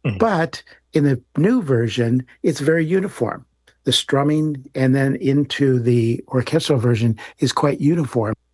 Mm. But in the new version, it's very uniform. The strumming and then into the orchestral version is quite uniform.